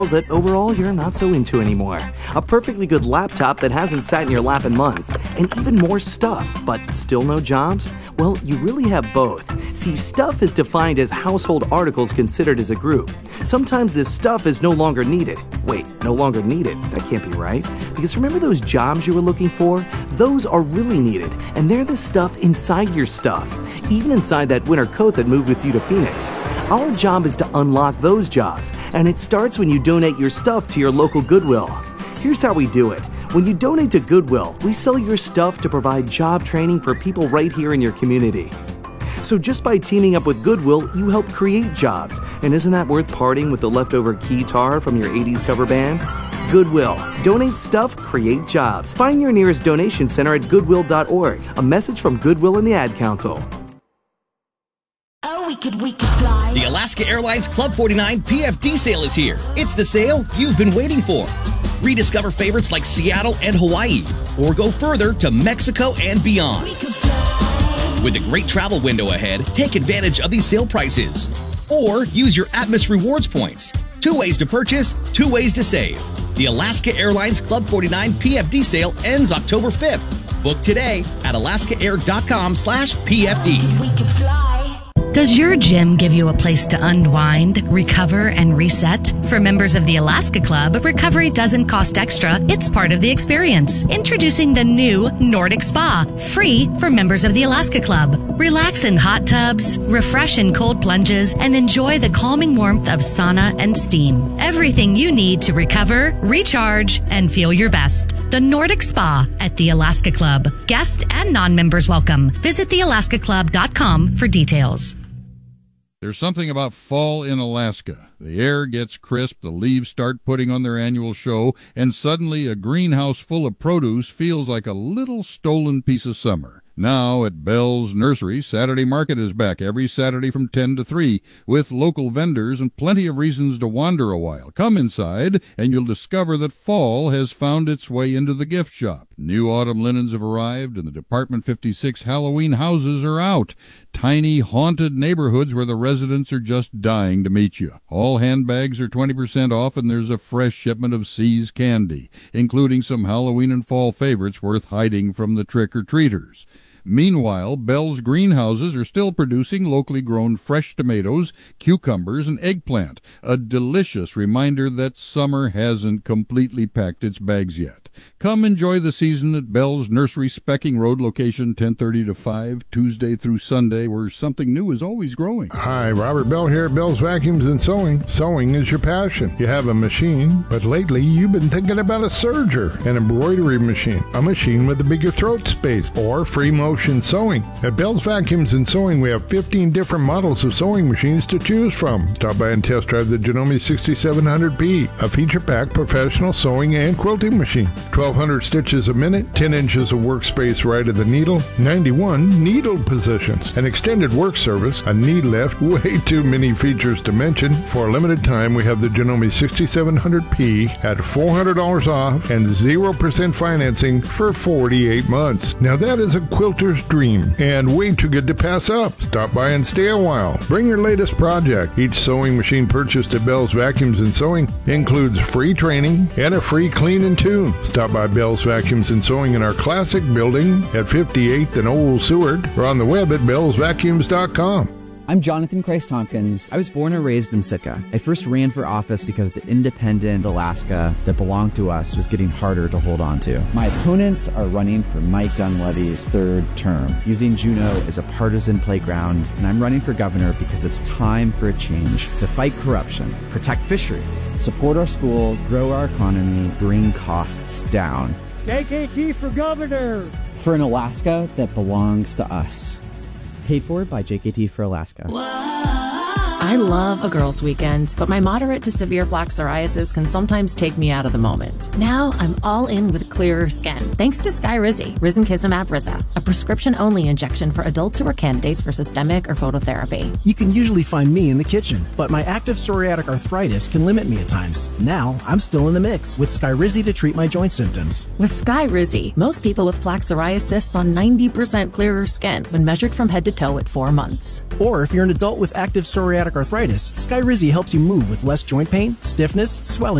that overall you're not so into anymore. A perfectly good laptop that hasn't sat in your lap in months. And even more stuff, but still no jobs? Well, you really have both. See, stuff is defined as household articles considered as a group. Sometimes this stuff is no longer needed. Wait, no longer needed? That can't be right. Because remember those jobs you were looking for? Those are really needed, and they're the stuff inside your stuff. Even inside that winter coat that moved with you to Phoenix. Our job is to unlock those jobs, and it starts when you donate your stuff to your local Goodwill. Here's how we do it. When you donate to Goodwill, we sell your stuff to provide job training for people right here in your community. So just by teaming up with Goodwill, you help create jobs. And isn't that worth parting with the leftover keytar from your 80s cover band? Goodwill. Donate stuff, create jobs. Find your nearest donation center at goodwill.org. A message from Goodwill and the Ad Council. We could fly. The Alaska Airlines Club 49 PFD sale is here. It's the sale you've been waiting for. Rediscover favorites like Seattle and Hawaii, or go further to Mexico and beyond. With a great travel window ahead, take advantage of these sale prices. Or use your Atmos Rewards points. 2 ways to purchase, 2 ways to save. The Alaska Airlines Club 49 PFD sale ends October 5th. Book today at alaskaair.com/PFD. We could fly. Does your gym give you a place to unwind, recover, and reset? For members of the Alaska Club, recovery doesn't cost extra. It's part of the experience. Introducing the new Nordic Spa, free for members of the Alaska Club. Relax in hot tubs, refresh in cold plunges, and enjoy the calming warmth of sauna and steam. Everything you need to recover, recharge, and feel your best. The Nordic Spa at the Alaska Club. Guest and non-members welcome. Visit thealaskaclub.com for details. There's something about fall in Alaska. The air gets crisp, the leaves start putting on their annual show, and suddenly a greenhouse full of produce feels like a little stolen piece of summer. Now at Bell's Nursery, Saturday Market is back every Saturday from 10 to 3 with local vendors and plenty of reasons to wander a while. Come inside and you'll discover that fall has found its way into the gift shop. New autumn linens have arrived and the Department 56 Halloween houses are out. Tiny, haunted neighborhoods where the residents are just dying to meet you. All handbags are 20% off and there's a fresh shipment of See's candy, including some Halloween and fall favorites worth hiding from the trick-or-treaters. Meanwhile, Bell's greenhouses are still producing locally grown fresh tomatoes, cucumbers, and eggplant, a delicious reminder that summer hasn't completely packed its bags yet. Come enjoy the season at Bell's Nursery, Specking Road, location 10:30 to 5, Tuesday through Sunday, where something new is always growing. Hi, Robert Bell here at Bell's Vacuums and Sewing. Sewing is your passion. You have a machine, but lately you've been thinking about a serger, an embroidery machine, a machine with a bigger throat space, or free motion sewing. At Bell's Vacuums and Sewing, we have 15 different models of sewing machines to choose from. Stop by and test drive the Janome 6700P, a feature-packed professional sewing and quilting machine. 1,200 stitches a minute, 10 inches of workspace right of the needle, 91 needle positions, an extended work service, a knee lift, way too many features to mention. For a limited time, we have the Janome 6700P at $400 off and 0% financing for 48 months. Now that is a quilter's dream and way too good to pass up. Stop by and stay a while. Bring your latest project. Each sewing machine purchased at Bell's Vacuums and Sewing includes free training and a free clean and tune. Stop by Bell's Vacuums and Sewing in our classic building at 58th and Old Seward or on the web at bellsvacuums.com. I'm Jonathan Christ-Tompkins. I was born and raised in Sitka. I first ran for office because the independent Alaska that belonged to us was getting harder to hold on to. My opponents are running for Mike Dunleavy's third term, using Juneau as a partisan playground, and I'm running for governor because it's time for a change to fight corruption, protect fisheries, support our schools, grow our economy, bring costs down. JKT for governor! For an Alaska that belongs to us. Paid for by JKT for Alaska. I love a girls' weekend, but my moderate to severe plaque psoriasis can sometimes take me out of the moment. Now I'm all in with clearer skin, thanks to Skyrizi, Risankizumab Riza, a prescription-only injection for adults who are candidates for systemic or phototherapy. You can usually find me in the kitchen, but my active psoriatic arthritis can limit me at times. Now I'm still in the mix with Skyrizi to treat my joint symptoms. With Skyrizi, most people with plaque psoriasis saw 90% clearer skin when measured from head to toe at 4 months. Or if you're an adult with active psoriatic psoriatic arthritis, Skyrizi helps you move with less joint pain, stiffness, swelling,